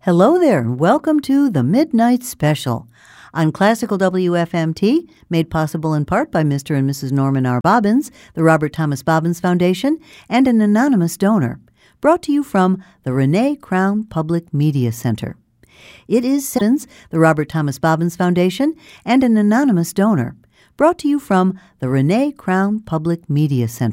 Hello there, and welcome to the Midnight Special on Classical WFMT, made possible in part by Mr. and Mrs. Norman R. Bobbins, the Robert Thomas Bobbins Foundation, and an anonymous donor. Brought to you from the Renee Crown Public Media Center. It is the Robert Thomas Bobbins Foundation, and an anonymous donor. Brought to you from the Renee Crown Public Media Center.